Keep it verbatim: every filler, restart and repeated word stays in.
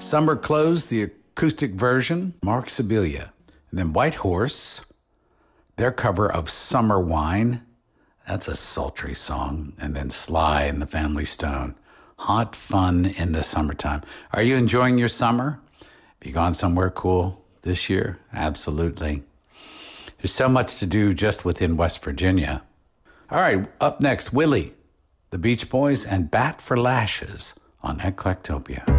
Summer Clothes, the acoustic version, Mark Sibilia. And then White Horse, their cover of Summer Wine. That's a sultry song. And then Sly and the Family Stone. Hot fun in the summertime. Are you enjoying your summer? Have you gone somewhere cool this year? Absolutely. There's so much to do just within West Virginia. All right, up next, Willie, the Beach Boys, and Bat for Lashes on Eclectopia.